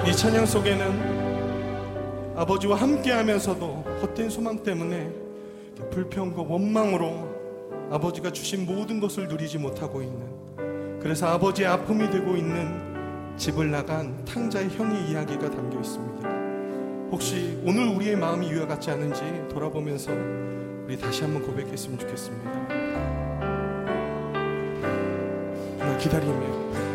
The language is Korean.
이 찬양 속에는 아버지와 함께 하면서도 헛된 소망 때문에 불평과 원망으로 아버지가 주신 모든 것을 누리지 못하고 있는, 그래서 아버지의 아픔이 되고 있는 집을 나간 탕자의 형의 이야기가 담겨 있습니다. 혹시 오늘 우리의 마음이 이와 같지 않은지 돌아보면서 우리 다시 한번 고백했으면 좋겠습니다. 정말 기다리며